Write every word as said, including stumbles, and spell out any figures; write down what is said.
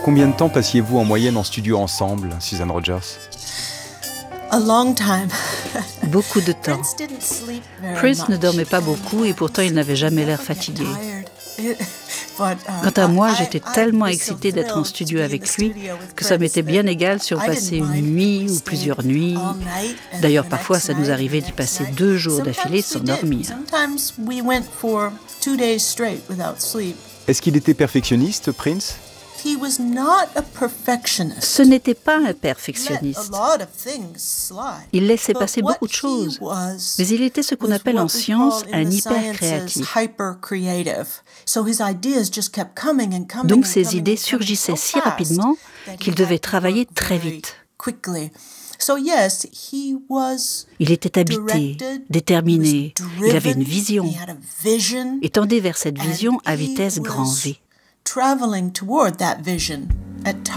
Combien de temps passiez-vous en moyenne en studio ensemble, Susan Rogers? A long time. Beaucoup de temps. Prince didn't sleep very Prince ne much. dormait pas beaucoup et pourtant il n'avait jamais l'air fatigué. But, uh, Quant à moi, I- j'étais I tellement was so excitée d'être en thrilled studio to be in avec the lui studio with que ça Prince m'était bien that égal si on I didn't passait mind une nuit ou staying plusieurs nuits. all night and D'ailleurs, the parfois, next ça nous night and arrivait the d'y next passer night. deux jours Sometimes d'affilée we sans did. dormir. Sometimes we went for two days straight without sleep. Est-ce qu'il était perfectionniste, Prince? He was not a perfectionist. Ce n'était pas un Let a perfectionniste. lot of things slide. Il laissait But passer what beaucoup de he choses. was Mais il était ce qu'on was appelle what en we science call in un the hyper-créatif. sciences hyper-creative. So his ideas just kept coming and coming Donc and ses coming idées and coming surgissaient so si fast rapidement that he qu'il had devait to travailler work très very vite. quickly. So yes, he was Il était habité, directed, déterminé, he was il avait une driven, vision he had a vision, et tendait vers cette and vision à he vitesse grand was V. traveling toward that vision at top